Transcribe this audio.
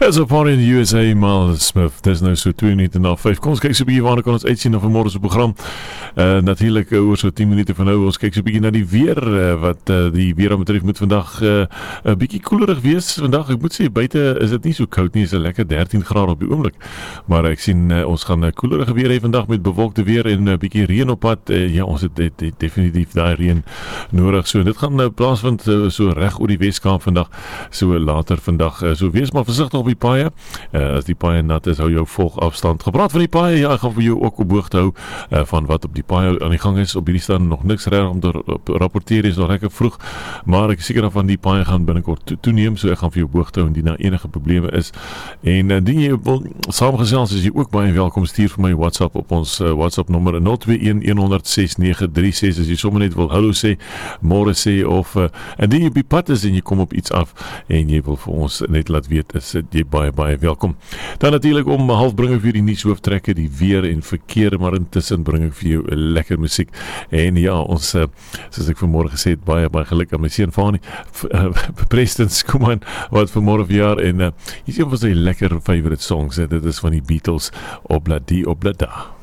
As a party in the USA, Miles Smith, dis nou so 2 minute na 5. Kom ons kyk so 'n bietjie waarna kan ons uitsien na vanmôre se program. Natuurlik oor so 10 minute van nou, ons kyk so 'n bietjie na die weer, wat die weer betref moet vandag 'n bietjie koelerig wees. Vandag, ek moet sê, buite is dit nie so koud nie, is 'n lekker 13 grade op die oomblik. Maar ek sien ons gaan 'n koelerige weer hê vandag met bewolkte weer en 'n bietjie reën op pad. Ja, ons het definitief daai reën nodig. So dit gaan plaasvind so reg oor die Weskaap vandag, so later vandag. So wees maar versigtig op die paaie. As die paaie nat is, hou jou volgafstand. Gepraat van die paaie, ja, ek gaan vir jou ook op hoogte hou van wat op die paaie aan die gang is. Op hierdie staan nog niks reg om te rapporteer, is nog lekker vroeg, maar ek is seker daarvan die paaie gaan binnekort toeneem, so ek gaan vir jou op hoogte hou indien daar enige probleme is. En indien jy wil saamgesels, is jy ook baie welkom. Stuur vir my WhatsApp op ons WhatsApp nommer 021-100-6936 as jy sommer net wil hallo sê, môre sê, of indien jy op die pad is en jy kom op iets af en jy wil vir ons net laat weet, is jy baie welkom. Dan natuurlik om 1:30 bring ek vir die nuushooftrekke, die weer en verkeer, maar intussen bring ek vir jou 'n lekker musiek. En ja, ons soos ek vanmôre gesê het, baie geluk aan my seun Fani, Preston Skuman, wat vanmôre verjaar, en hier is een van sy lekker favorite songs, dit is van die Beatles, Obladi Oblada.